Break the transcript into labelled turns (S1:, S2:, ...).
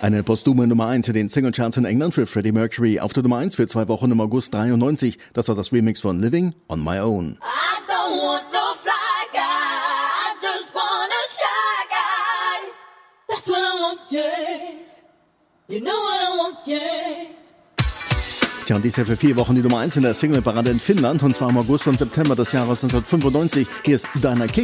S1: Eine posthume Nummer 1 in den Singlecharts in England für Freddie Mercury. Auf der Nummer 1 für 2 Wochen im August 93. Das war das Remix von Living on My Own.
S2: I don't want no fly guy, I just want a shy guy. That's what I want, yeah. You know what I want, yeah.
S1: Tja, und dies Jahr für 4 Wochen die Nummer 1 in der Singleparade in Finnland, und zwar im August und September des Jahres 1995. Hier ist Dinah King.